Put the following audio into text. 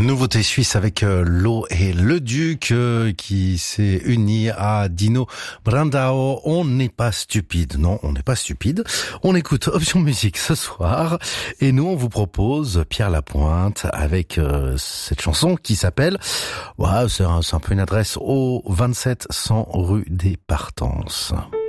Nouveauté suisse avec Lo et le Duc qui s'est uni à Dino Brandao. On n'est pas stupide, non, on n'est pas stupide. On écoute Option Musique ce soir et nous on vous propose Pierre Lapointe avec cette chanson qui s'appelle, c'est un peu une adresse au 27 100 rue des Partences.